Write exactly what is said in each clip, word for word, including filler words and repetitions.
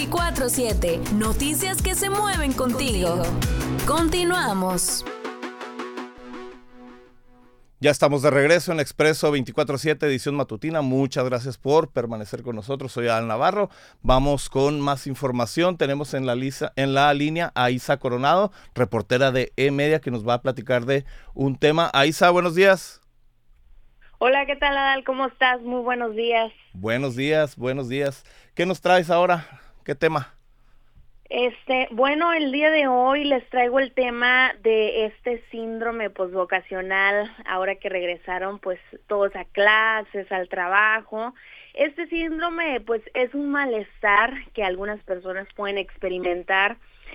veinticuatro siete. Noticias que se mueven contigo. Continuamos. Ya estamos de regreso en Expreso veinticuatro siete, edición matutina. Muchas gracias por permanecer con nosotros. Soy Adal Navarro. Vamos con más información. Tenemos en la, lisa, en la línea a Isa Coronado, reportera de E-Media, que nos va a platicar de un tema. Isa, buenos días. Hola, ¿qué tal, Adal? ¿Cómo estás? Muy buenos días. Buenos días, buenos días. ¿Qué nos traes ahora? ¿Qué tema? Este, bueno, el día de hoy les traigo el tema de este síndrome posvocacional, ahora que regresaron pues todos a clases, al trabajo. Este síndrome pues es un malestar que algunas personas pueden experimentar,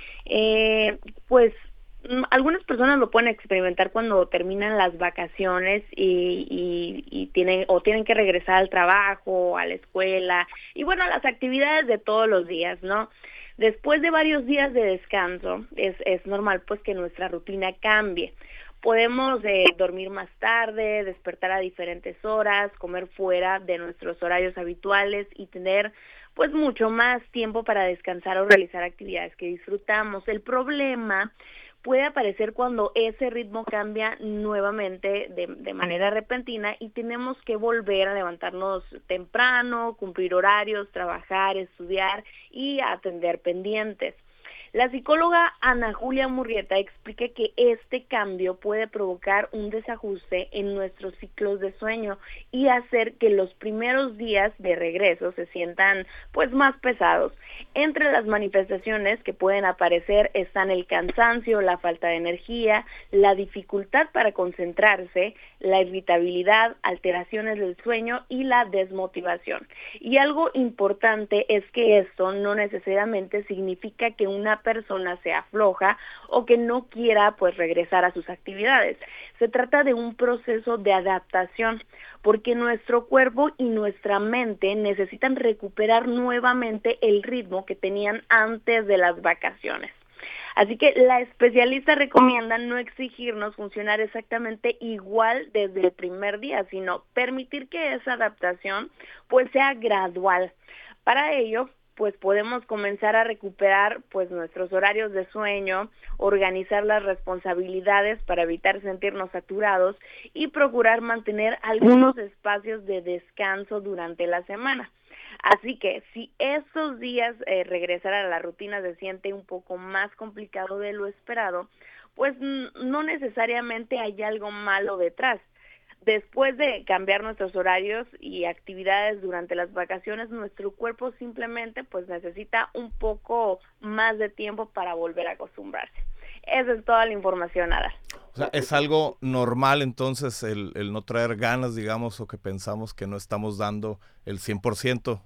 eh, pues algunas personas lo pueden experimentar cuando terminan las vacaciones y, y, y tienen o tienen que regresar al trabajo, a la escuela y bueno, a las actividades de todos los días, ¿no? Después de varios días de descanso, es, es normal pues que nuestra rutina cambie. Podemos eh, dormir más tarde, despertar a diferentes horas, comer fuera de nuestros horarios habituales y tener pues mucho más tiempo para descansar o realizar actividades que disfrutamos. El problema puede aparecer cuando ese ritmo cambia nuevamente de, de manera repentina y tenemos que volver a levantarnos temprano, cumplir horarios, trabajar, estudiar y atender pendientes. La psicóloga Ana Julia Murrieta explica que este cambio puede provocar un desajuste en nuestros ciclos de sueño y hacer que los primeros días de regreso se sientan pues más pesados. Entre las manifestaciones que pueden aparecer están el cansancio, la falta de energía, la dificultad para concentrarse, la irritabilidad, alteraciones del sueño y la desmotivación. Y algo importante es que esto no necesariamente significa que una persona sea floja o que no quiera pues regresar a sus actividades. Se trata de un proceso de adaptación porque nuestro cuerpo y nuestra mente necesitan recuperar nuevamente el ritmo que tenían antes de las vacaciones. Así que la especialista recomienda no exigirnos funcionar exactamente igual desde el primer día, sino permitir que esa adaptación pues sea gradual. Para ello, pues podemos comenzar a recuperar pues nuestros horarios de sueño, organizar las responsabilidades para evitar sentirnos saturados y procurar mantener algunos espacios de descanso durante la semana. Así que si estos días eh, regresar a la rutina se siente un poco más complicado de lo esperado, pues no necesariamente hay algo malo detrás. Después de cambiar nuestros horarios y actividades durante las vacaciones, nuestro cuerpo simplemente pues necesita un poco más de tiempo para volver a acostumbrarse. Esa es toda la información, Ada. O sea, es algo normal entonces el, el no traer ganas, digamos, o que pensamos que no estamos dando el cien por ciento.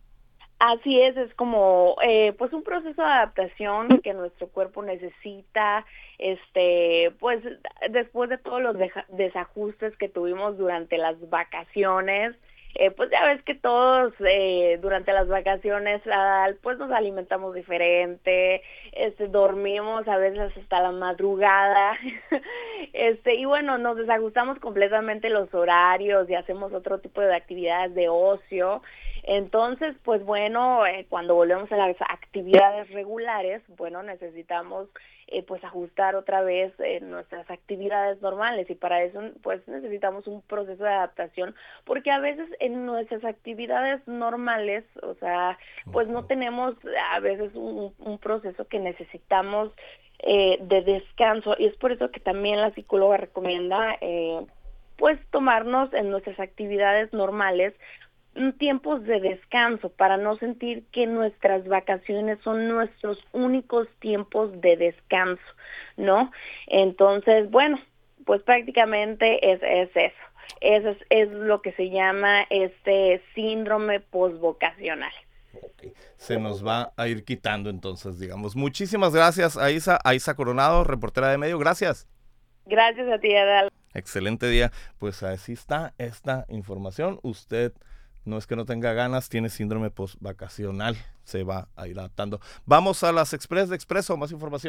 Así es, es como eh, pues un proceso de adaptación que nuestro cuerpo necesita, este, pues después de todos los deja- desajustes que tuvimos durante las vacaciones, eh, pues ya ves que todos eh, durante las vacaciones ah, pues nos alimentamos diferente, este, dormimos a veces hasta la madrugada, este, y bueno, nos desajustamos completamente los horarios y hacemos otro tipo de actividades de ocio. Entonces, pues bueno, eh, cuando volvemos a las actividades regulares, bueno, necesitamos eh, pues ajustar otra vez eh, nuestras actividades normales y para eso pues necesitamos un proceso de adaptación porque a veces en nuestras actividades normales, o sea, pues no tenemos a veces un, un proceso que necesitamos eh, de descanso y es por eso que también la psicóloga recomienda eh, pues tomarnos en nuestras actividades normales tiempos de descanso para no sentir que nuestras vacaciones son nuestros únicos tiempos de descanso, ¿no? Entonces, bueno, pues prácticamente es, es eso. Eso es, es lo que se llama este síndrome posvocacional. Okay. Se nos va a ir quitando entonces, digamos. Muchísimas gracias a Isa, a Isa Coronado, reportera de Medio. Gracias. Gracias a ti, Adal. Excelente día. Pues así está esta información. Usted no es que no tenga ganas, tiene síndrome postvacacional, se va a ir adaptando. Vamos a las Express de Expreso, más información.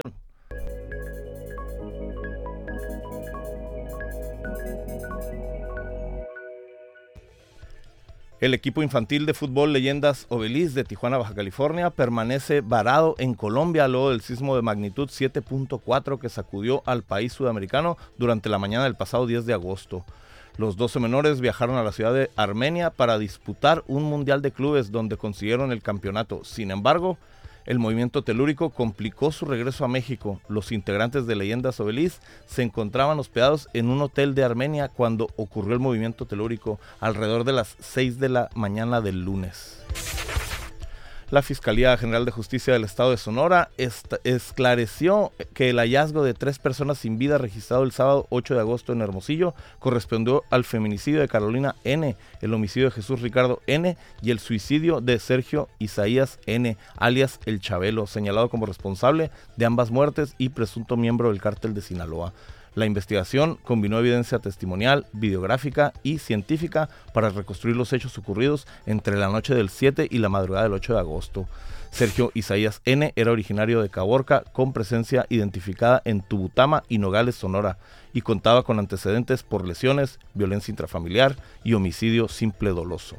El equipo infantil de fútbol Leyendas Obelis de Tijuana, Baja California, permanece varado en Colombia luego del sismo de magnitud siete punto cuatro que sacudió al país sudamericano durante la mañana del pasado diez de agosto. Los doce menores viajaron a la ciudad de Armenia para disputar un mundial de clubes donde consiguieron el campeonato. Sin embargo, el movimiento telúrico complicó su regreso a México. Los integrantes de Leyendas Obelis se encontraban hospedados en un hotel de Armenia cuando ocurrió el movimiento telúrico alrededor de las seis de la mañana del lunes. La Fiscalía General de Justicia del Estado de Sonora est- esclareció que el hallazgo de tres personas sin vida registrado el sábado ocho de agosto en Hermosillo correspondió al feminicidio de Carolina N., el homicidio de Jesús Ricardo N. y el suicidio de Sergio Isaías N., alias El Chabelo, señalado como responsable de ambas muertes y presunto miembro del cártel de Sinaloa. La investigación combinó evidencia testimonial, videográfica y científica para reconstruir los hechos ocurridos entre la noche del siete y la madrugada del ocho de agosto. Sergio Isaías N. era originario de Caborca, con presencia identificada en Tubutama y Nogales, Sonora, y contaba con antecedentes por lesiones, violencia intrafamiliar y homicidio simple doloso.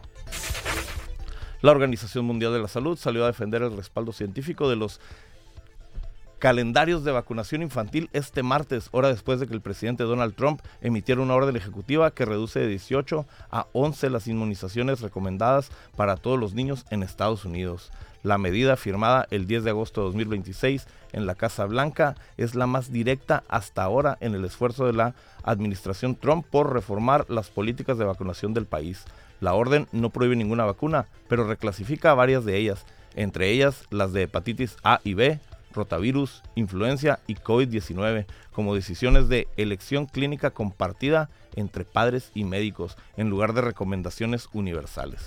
La Organización Mundial de la Salud salió a defender el respaldo científico de los calendarios de vacunación infantil este martes, hora después de que el presidente Donald Trump emitiera una orden ejecutiva que reduce de dieciocho a once las inmunizaciones recomendadas para todos los niños en Estados Unidos. La medida, firmada el diez de agosto de dos mil veintiséis en la Casa Blanca, es la más directa hasta ahora en el esfuerzo de la administración Trump por reformar las políticas de vacunación del país. La orden no prohíbe ninguna vacuna, pero reclasifica varias de ellas, entre ellas las de hepatitis A y B, rotavirus, influenza y COVID diecinueve, como decisiones de elección clínica compartida entre padres y médicos, en lugar de recomendaciones universales.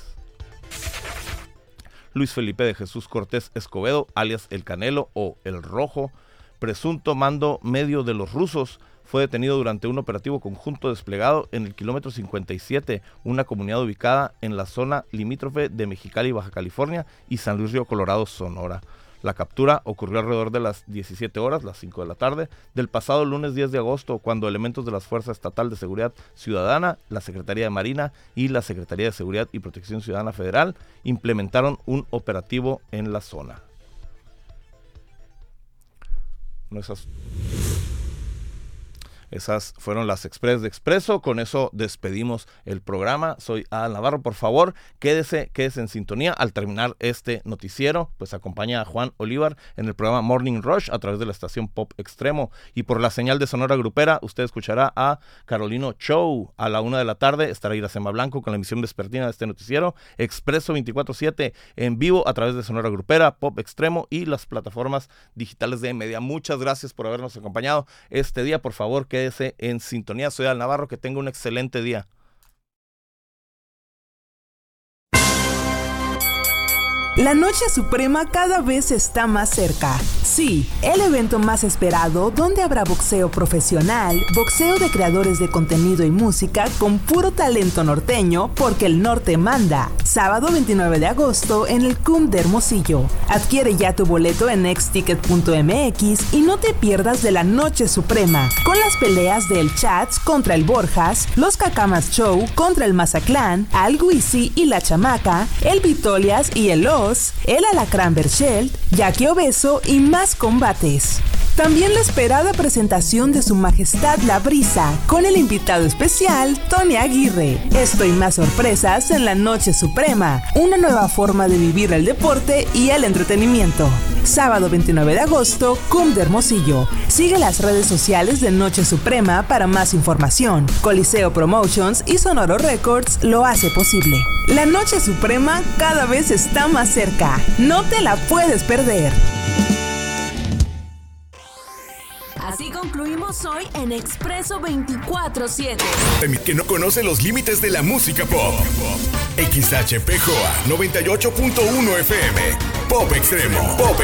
Luis Felipe de Jesús Cortés Escobedo, alias El Canelo o El Rojo, presunto mando medio de los rusos, fue detenido durante un operativo conjunto desplegado en el kilómetro cincuenta y siete, una comunidad ubicada en la zona limítrofe de Mexicali, Baja California, y San Luis Río Colorado, Sonora. La captura ocurrió alrededor de las diecisiete horas, las cinco de la tarde, del pasado lunes diez de agosto, cuando elementos de la Fuerza Estatal de Seguridad Ciudadana, la Secretaría de Marina y la Secretaría de Seguridad y Protección Ciudadana Federal implementaron un operativo en la zona. No esas... Esas fueron las Express de Expreso. Con eso despedimos el programa. Soy Adal Navarro. Por favor, quédese, quédese en sintonía. Al terminar este noticiero, pues acompaña a Juan Olivar en el programa Morning Rush a través de la estación Pop Extremo. Y por la señal de Sonora Grupera, usted escuchará a Carolino Show. A la una de la tarde estará Iracema Blanco con la emisión vespertina de este noticiero. Expreso veinticuatro siete en vivo a través de Sonora Grupera, Pop Extremo y las plataformas digitales de Media. Muchas gracias por habernos acompañado este día. Por favor, que Quédese en sintonía. Soy Adal Navarro, que tenga un excelente día. La Noche Suprema cada vez está más cerca. Sí, el evento más esperado donde habrá boxeo profesional, boxeo de creadores de contenido y música con puro talento norteño, porque el norte manda. Sábado veintinueve de agosto en el C U M de Hermosillo. Adquiere ya tu boleto en exticket punto m x y no te pierdas de la Noche Suprema, con las peleas del Chats contra el Borjas, los Cacamas Show contra el Mazaclán, Al Guisi y la Chamaca, el Vitolias y el O, el Alacrán Berchelt, Jackie Obeso y más combates. También la esperada presentación de Su Majestad La Brisa, con el invitado especial Tony Aguirre. Esto y más sorpresas en la Noche Suprema, una nueva forma de vivir el deporte y el entretenimiento. Sábado veintinueve de agosto, C U M de Hermosillo. Sigue las redes sociales de Noche Suprema para más información. Coliseo Promotions y Sonoro Records lo hace posible. La Noche Suprema cada vez está más cerca. No te la puedes perder. Así concluimos hoy en Expreso veinticuatro siete. Que no conoce los límites de la música pop. X H P J A noventa y ocho punto uno F M. Pop Extremo. Pop